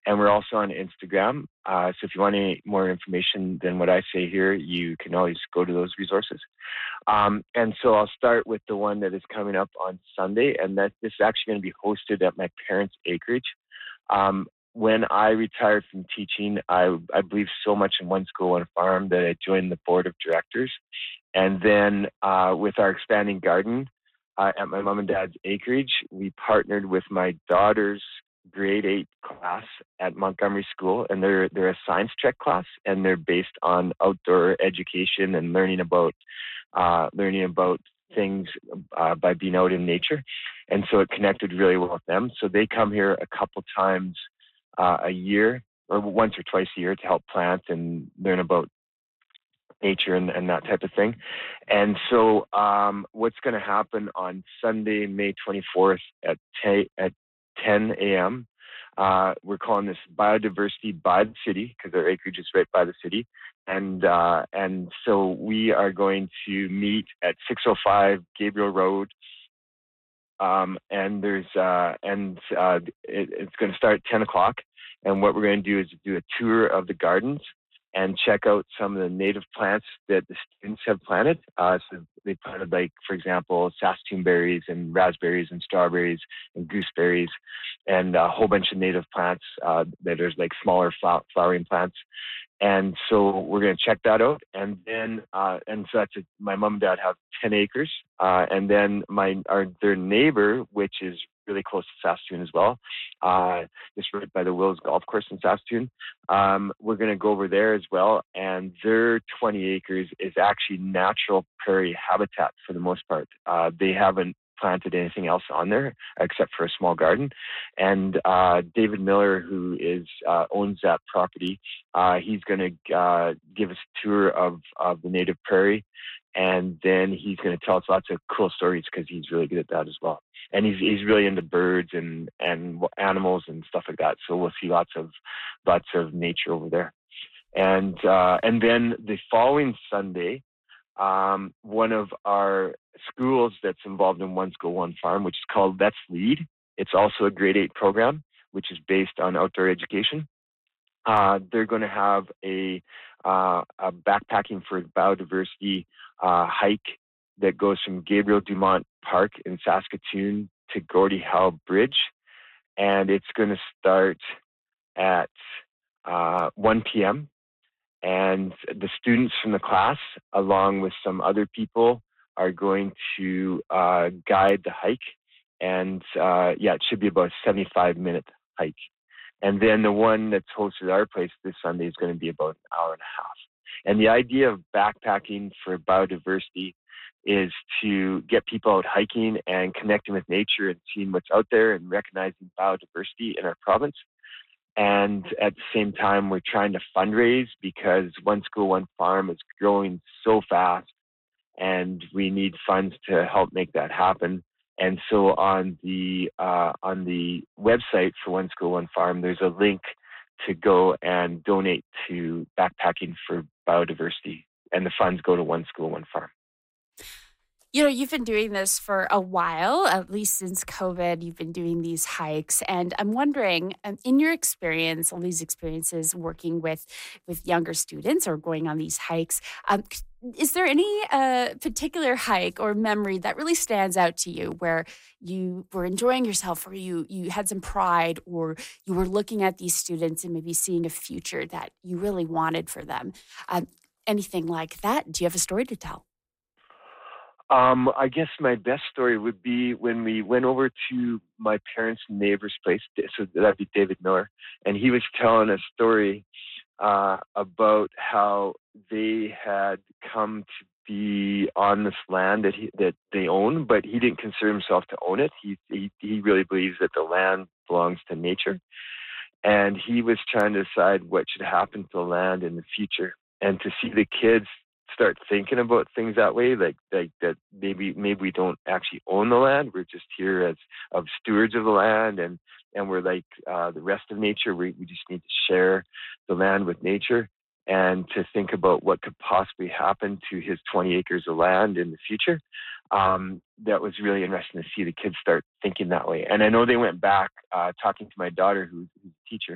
And we're also on Instagram. So if you want any more information than what I say here, you can always go to those resources. And so I'll start with the one that is coming up on Sunday, and that this is actually going to be hosted at my parents' acreage. When I retired from teaching, I believe so much in One School, One Farm that I joined the board of directors. And then with our expanding garden at my mom and dad's acreage, we partnered with my daughter's grade 8 class at Montgomery School, and they're a science trek class, and they're based on outdoor education and learning about things by being out in nature. And so it connected really well with them. So they come here a couple times a year, or once or twice a year, to help plant and learn about nature and that type of thing. And so what's going to happen on Sunday, May 24th at 10 a.m., we're calling this Biodiversity by the City, because our acreage is right by the city. And so we are going to meet at 605 Gabriel Road. And it's going to start at 10 o'clock. And what we're going to do is do a tour of the gardens and check out some of the native plants that the students have planted. So they planted, like, for example, Saskatoon berries and raspberries and strawberries and gooseberries and a whole bunch of native plants that are like smaller flowering plants. And so we're going to check that out. And then, so my mom and dad have 10 acres. And then their neighbor, which is really close to Saskatoon as well, just right by the Wills Golf Course in Saskatoon. We're going to go over there as well. And their 20 acres is actually natural prairie habitat for the most part. They haven't planted anything else on there except for a small garden. And David Miller, who owns that property, he's going to give us a tour of the native prairie, and then he's going to tell us lots of cool stories, because he's really good at that as well. And he's really into birds and animals and stuff like that. So we'll see lots of nature over there. And then the following Sunday, one of our schools that's involved in One School, One Farm, which is called Let's Lead. It's also a grade 8 program, which is based on outdoor education. They're going to have a backpacking for biodiversity hike that goes from Gabriel Dumont Park in Saskatoon to Gordie Howe Bridge. And it's going to start at 1 p.m. And the students from the class, along with some other people, are going to guide the hike. And it should be about a 75-minute hike. And then the one that's hosted at our place this Sunday is going to be about an hour and a half. And the idea of backpacking for biodiversity is to get people out hiking and connecting with nature and seeing what's out there and recognizing biodiversity in our province. And at the same time, we're trying to fundraise, because One School, One Farm is growing so fast, and we need funds to help make that happen. And so on the website for One School, One Farm, there's a link to go and donate to backpacking for biodiversity, and the funds go to One School, One Farm. You know, you've been doing this for a while, at least since COVID. You've been doing these hikes. And I'm wondering, in your experience, all these experiences working with younger students or going on these hikes, is there any particular hike or memory that really stands out to you where you were enjoying yourself, or you had some pride, or you were looking at these students and maybe seeing a future that you really wanted for them? Anything like that? Do you have a story to tell? I guess my best story would be when we went over to my parents' neighbor's place. So that'd be David Miller. And he was telling a story about how they had come to be on this land that they own, but he didn't consider himself to own it. He really believes that the land belongs to nature. And he was trying to decide what should happen to the land in the future. And to see the kids start thinking about things that way, like that maybe we don't actually own the land. We're just here as stewards of the land, and we're like the rest of nature. We just need to share the land with nature, and to think about what could possibly happen to his 20 acres of land in the future. That was really interesting to see the kids start thinking that way. And I know they went back talking to my daughter, who's a teacher,